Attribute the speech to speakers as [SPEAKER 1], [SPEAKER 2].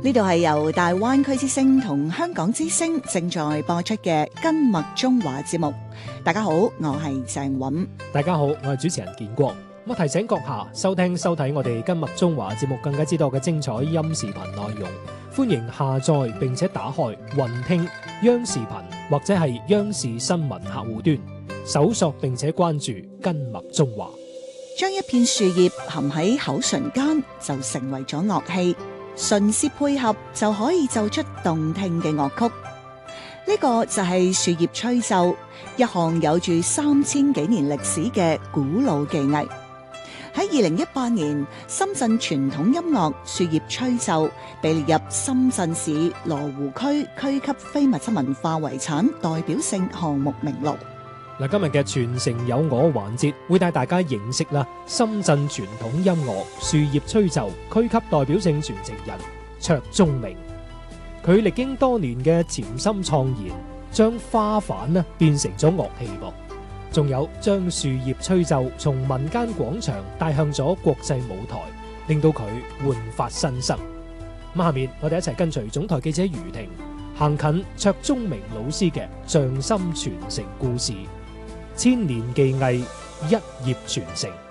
[SPEAKER 1] 呢度係由大灣區之聲同香港之聲正在播出嘅跟麥中華節目。大家好，我係鄭韻。
[SPEAKER 2] 大家好，我係主持人建國。咁提醒閣下收聽收睇我哋跟麥中華節目更加之多嘅精彩音視頻內容，歡迎下載並且打開雲聽央視頻或者係央視新聞客戶端，搜索並且關注跟麥中華。
[SPEAKER 1] 將一片樹葉含喺口唇間就成為咗樂器，唇舌配合就可以奏出動聽嘅樂曲。呢個就係樹葉吹奏，一項有住3000幾年歷史嘅古老技藝。喺2018年，深圳傳統音樂樹葉吹奏被列入深圳市羅湖區區級非物質文化遺產代表性項目名錄。
[SPEAKER 2] 嗱，今日嘅傳承有我環節會帶大家認識啦，深圳傳統音樂樹葉吹奏區級代表性傳承人卓宗明。佢歷經多年嘅潛心創研，將花瓣變成咗樂器噃，仲有將樹葉吹奏從民間廣場帶向咗國際舞台，令到佢煥發新生。咁下面我哋一齊跟隨總台記者余婷行近卓宗明老師嘅匠心傳承故事，千年技藝一葉傳承。